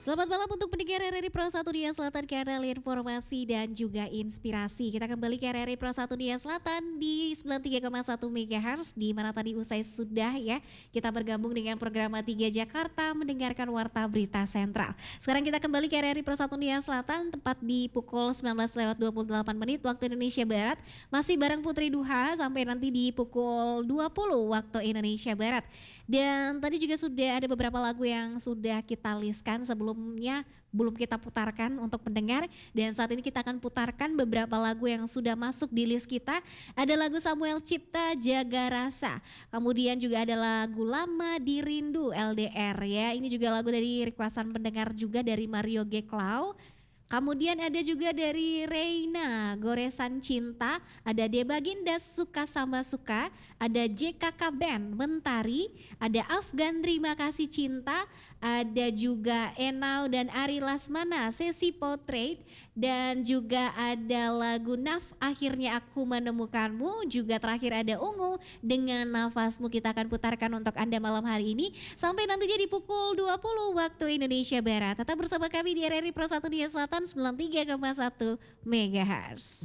Selamat malam untuk pendengar RRI Pro 1 Nia Selatan, kanal informasi dan juga inspirasi. Kita kembali ke RRI Pro 1 Nia Selatan di 93,1 MHz, di mana tadi usai sudah ya kita bergabung dengan program 3 Jakarta mendengarkan Warta Berita Sentral. Sekarang kita kembali ke RRI Pro 1 Nia Selatan, tepat di pukul 19:28 waktu Indonesia Barat. Masih bareng Putri Duha sampai nanti di pukul 20 waktu Indonesia Barat. Dan tadi juga sudah ada beberapa lagu yang sudah kita listkan sebelumnya belum kita putarkan untuk pendengar, dan saat ini kita akan putarkan beberapa lagu yang sudah masuk di list kita. Ada lagu Samuel Cipta Jaga Rasa, kemudian juga ada lagu Lama Dirindu LDR ya, ini juga lagu dari requestan pendengar juga dari Mario G. Clau. Kemudian ada juga dari Reina Goresan Cinta, ada Debaginda Suka Sama Suka, ada JKK Band Mentari, ada Afgan Terima Kasih Cinta, ada juga Enau dan Ari Lasmana Sesi Portrait, dan juga ada lagu Naf Akhirnya Aku Menemukanmu, juga terakhir ada Ungu dengan Nafasmu. Kita akan putarkan untuk Anda malam hari ini sampai nantinya di pukul 20 waktu Indonesia Barat. Tetap bersama kami di RRI Pro 1 Nia Selatan 93,1 MHz.